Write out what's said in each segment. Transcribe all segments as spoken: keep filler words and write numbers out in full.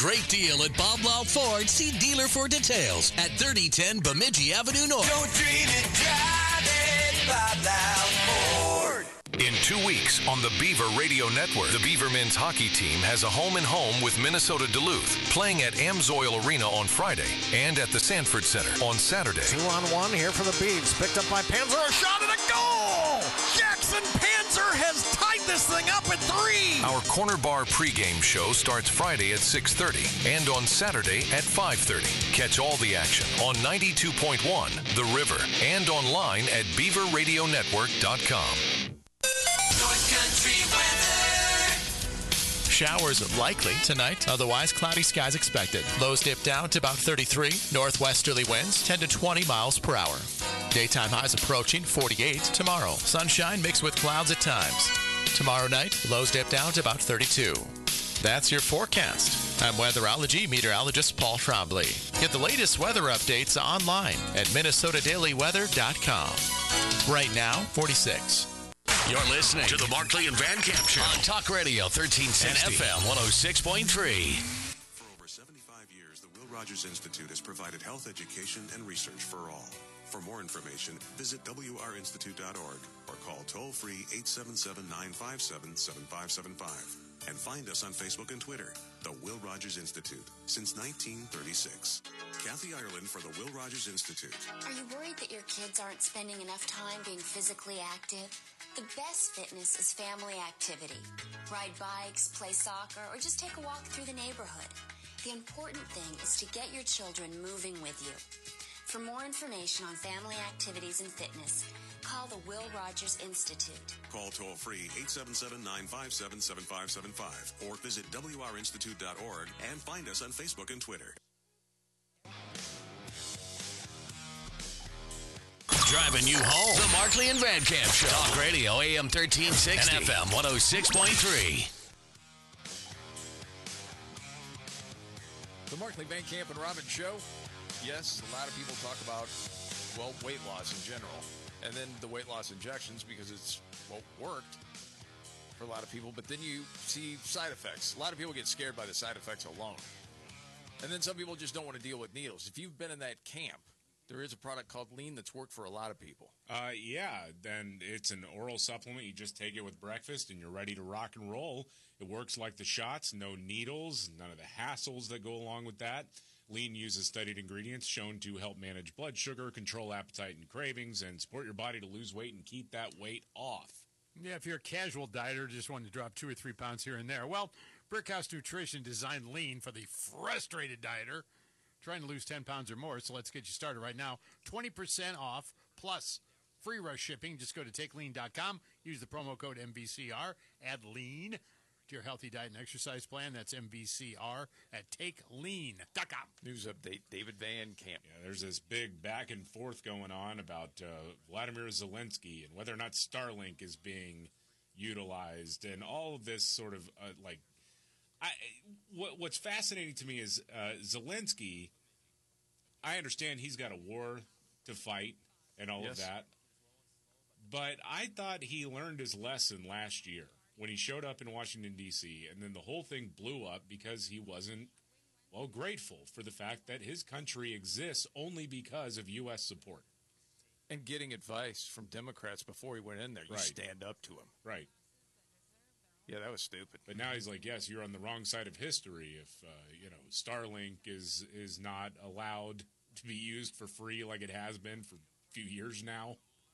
great deal at Bob Lau Ford. See dealer for details at thirty ten Bemidji Avenue North. Don't dream it, drive it, Bob Lau Ford. In two weeks on the Beaver Radio Network, the Beaver men's hockey team has a home-and-home with Minnesota Duluth, playing at Amsoil Arena on Friday and at the Sanford Center on Saturday. Two on one here for the Beavs. Picked up by Panzer. A shot and a goal! Jackson Panzer has tied this thing up at three. Our Corner Bar pregame show starts Friday at six thirty and on Saturday at five thirty. Catch all the action on ninety-two point one The River and online at beaver radio network dot com. North Country weather. Showers likely tonight, otherwise cloudy skies expected. Lows dip down to about thirty-three. Northwesterly winds ten to twenty miles per hour. Daytime highs approaching forty-eight tomorrow. Sunshine mixed with clouds at times. Tomorrow night, lows dip down to about thirty-two. That's your forecast. I'm weatherology meteorologist Paul Trombley. Get the latest weather updates online at minnesota daily weather dot com. Right now, forty-six. You're listening to the Markley and Van Camp Show on Talk Radio thirteen sixty and F M one oh six point three. For over seventy-five years, the Will Rogers Institute has provided health education and research for all. For more information, visit w r institute dot org or call toll-free eight seven seven, nine five seven, seven five seven five. And find us on Facebook and Twitter, the Will Rogers Institute, since nineteen thirty-six. Kathy Ireland for the Will Rogers Institute. Are you worried that your kids aren't spending enough time being physically active? The best fitness is family activity. Ride bikes, play soccer, or just take a walk through the neighborhood. The important thing is to get your children moving with you. For more information on family activities and fitness, call the Will Rogers Institute. Call toll-free eight seven seven, nine five seven, seven five seven five or visit w r institute dot org and find us on Facebook and Twitter. Driving you home. The Markley and Van Camp Show. Talk Radio A M thirteen sixty and F M one oh six point three. The Markley, Van Camp, and Robin Show. Yes, a lot of people talk about, well, weight loss in general. And then the weight loss injections because it's, well, worked for a lot of people. But then you see side effects. A lot of people get scared by the side effects alone. And then some people just don't want to deal with needles. If you've been in that camp, there is a product called Lean that's worked for a lot of people. Uh, yeah, then it's an oral supplement. You just take it with breakfast, and you're ready to rock and roll. It works like the shots, no needles, none of the hassles that go along with that. Lean uses studied ingredients shown to help manage blood sugar, control appetite and cravings, and support your body to lose weight and keep that weight off. Yeah, if you're a casual dieter, just wanting to drop two or three pounds here and there, well, Brickhouse Nutrition designed Lean for the frustrated dieter trying to lose ten pounds or more. So let's get you started right now. twenty percent off plus free rush shipping. Just go to take lean dot com. Use the promo code M V C R. Add Lean to your healthy diet and exercise plan. That's M V C R at take lean dot com. News update, David Van Camp. Yeah, there's this big back and forth going on about uh, Vladimir Zelensky and whether or not Starlink is being utilized and all of this sort of uh, like I, what, what's fascinating to me is uh, Zelensky, I understand he's got a war to fight and all yes. of that, but I thought he learned his lesson last year when he showed up in Washington, D C, and then the whole thing blew up because he wasn't, well, grateful for the fact that his country exists only because of U S support. And getting advice from Democrats before he went in there. You right. stand up to him. Right. Yeah, that was stupid. But now he's like, yes, you're on the wrong side of history if, uh, you know, Starlink is is not allowed to be used for free like it has been for a few years now.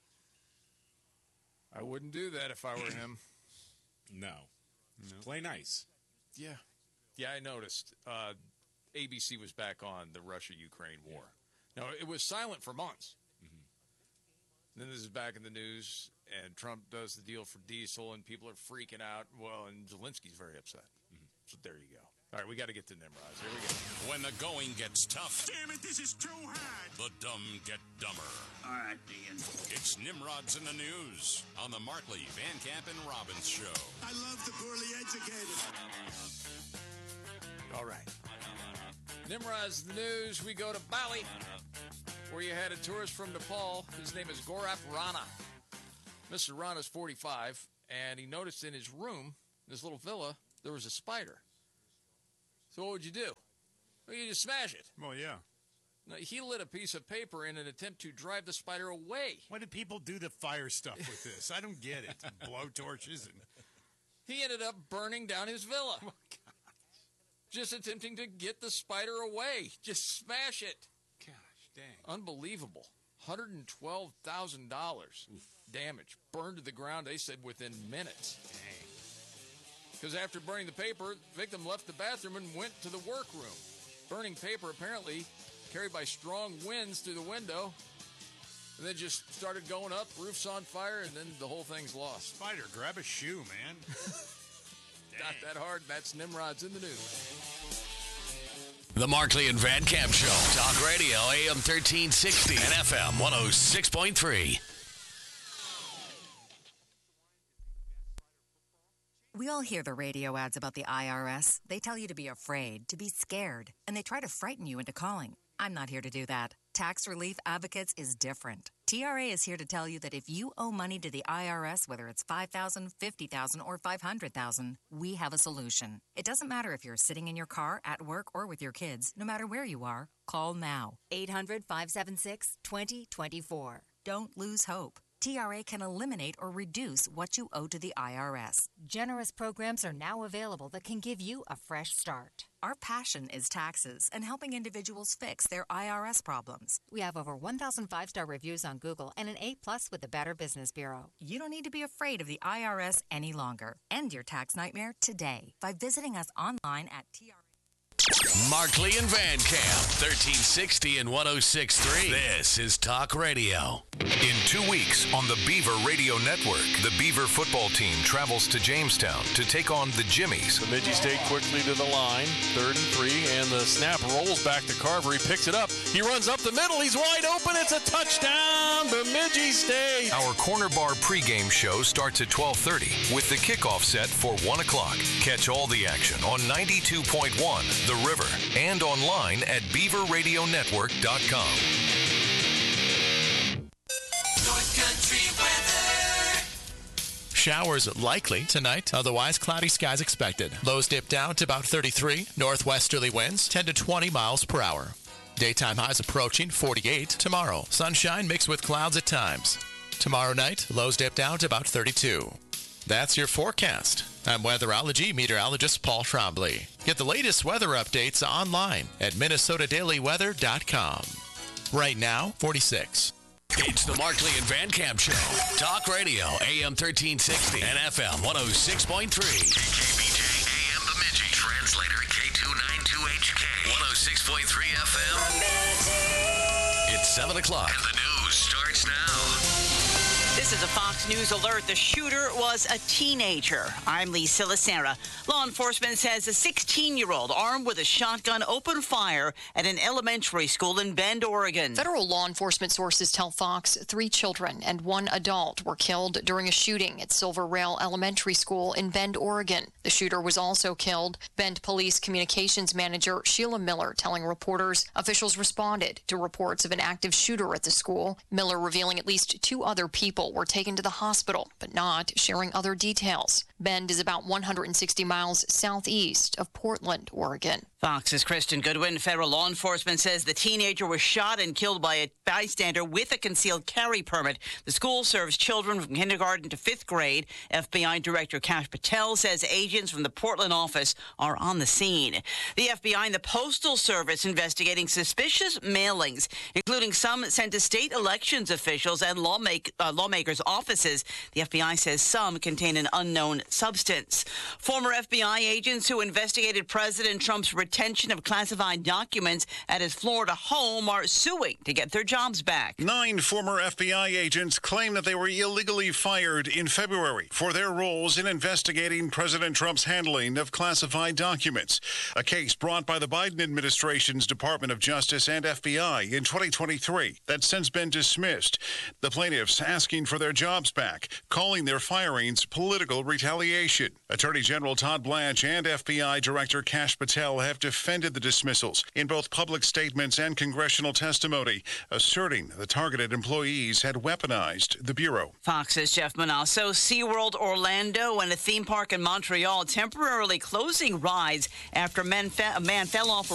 I wouldn't do that if I were him. No. no. Play nice. Yeah. Yeah, I noticed. Uh, A B C was back on the Russia-Ukraine war. Yeah. Now, it was silent for months. Mm-hmm. Then this is back in the news, and Trump does the deal for diesel, and people are freaking out. Well, and Zelensky's very upset. Mm-hmm. So there you go. All right, we got to get to Nimrods. Here we go. When the going gets tough. Damn it, this is too hard. The dumb get dumber. All right, Dean. It's Nimrods in the News on the Markley, Van Camp, and Robbins Show. I love the poorly educated. All right. Nimrods in the News. We go to Bali, where you had a tourist from Nepal. His name is Gaurav Rana. Mister Rana's forty-five, and he noticed in his room, this little villa, there was a spider. So what would you do? Well, you just smash it. Well, yeah. Now, he lit a piece of paper in an attempt to drive the spider away. Why do people do the fire stuff with this? I don't get it. Blow torches and... He ended up burning down his villa. Oh, just attempting to get the spider away. Just smash it. Gosh, dang. Unbelievable. one hundred twelve thousand dollars damage. Burned to the ground, they said, within minutes. Dang. Because after burning the paper, the victim left the bathroom and went to the workroom. Burning paper apparently carried by strong winds through the window. And then just started going up, roof's on fire, and then the whole thing's lost. Spider, grab a shoe, man. Not that hard. That's Nimrod's in the news. The Markley and Van Camp Show. Talk Radio, A M thirteen sixty and F M one oh six point three. We all hear the radio ads about the I R S. They tell you to be afraid, to be scared, and they try to frighten you into calling. I'm not here to do that. Tax Relief Advocates is different. T R A is here to tell you that if you owe money to the I R S, whether it's five thousand dollars, fifty thousand dollars, or five hundred thousand dollars, we have a solution. It doesn't matter if you're sitting in your car, at work, or with your kids. No matter where you are, call now. eight hundred, five seven six, two zero two four. Don't lose hope. T R A can eliminate or reduce what you owe to the I R S. Generous programs are now available that can give you a fresh start. Our passion is taxes and helping individuals fix their I R S problems. We have over one thousand five-star reviews on Google and an A plus with the Better Business Bureau. You don't need to be afraid of the I R S any longer. End your tax nightmare today by visiting us online at T R A. Markley and Van Camp, thirteen sixty and one oh six point three. This is Talk Radio. In two weeks on the Beaver Radio Network, the Beaver football team travels to Jamestown to take on the Jimmies. Bemidji State quickly to the line, third and three, and the snap rolls back to Carver. He picks it up. He runs up the middle. He's wide open. It's a touchdown, Bemidji State. Our Corner Bar pregame show starts at twelve thirty with the kickoff set for one o'clock. Catch all the action on ninety-two point one The River and online at beaver radio network dot com. North Country weather. Showers likely tonight, otherwise cloudy skies expected. Lows dip down to about thirty-three. Northwesterly winds ten to twenty miles per hour. Daytime highs approaching forty-eight tomorrow. Sunshine mixed with clouds at times. Tomorrow night, lows dip down to about thirty-two. That's your forecast. I'm weatherology meteorologist Paul Trombley. Get the latest weather updates online at minnesota daily weather dot com. Right now, forty-six. It's the Markley and Van Camp Show. Talk Radio, A M thirteen sixty and F M one oh six point three. K K B J, A M Bemidji. Translator, K two ninety-two H K. one oh six point three F M. Bemidji. It's seven o'clock. And the news starts now. This is a Fox News alert. The shooter was a teenager. I'm Lee Silasera. Law enforcement says a sixteen-year-old armed with a shotgun opened fire at an elementary school in Bend, Oregon. Federal law enforcement sources tell Fox three children and one adult were killed during a shooting at Silver Rail Elementary School in Bend, Oregon. The shooter was also killed. Bend Police Communications Manager Sheila Miller telling reporters officials responded to reports of an active shooter at the school. Miller revealing at least two other people were taken to the hospital, but not sharing other details. Bend is about one hundred sixty miles southeast of Portland, Oregon. Fox's Kristen Goodwin. Federal law enforcement says the teenager was shot and killed by a bystander with a concealed carry permit. The school serves children from kindergarten to fifth grade. F B I Director Kash Patel says agents from the Portland office are on the scene. The F B I and the Postal Service investigating suspicious mailings, including some sent to state elections officials and lawmake, uh, lawmakers' offices. The F B I says some contain an unknown substance. Former F B I agents who investigated President Trump's retention of classified documents at his Florida home are suing to get their jobs back. Nine former F B I agents claim that they were illegally fired in February for their roles in investigating President Trump's handling of classified documents. A case brought by the Biden administration's Department of Justice and F B I in twenty twenty-three that's since been dismissed. The plaintiffs asking for their jobs back, calling their firings political retaliation. Attorney General Todd Blanche and F B I Director Kash Patel have have defended the dismissals in both public statements and congressional testimony, asserting the targeted employees had weaponized the Bureau. Fox's Jeff Manasso. SeaWorld Orlando and a theme park in Montreal temporarily closing rides after men fe- a man fell off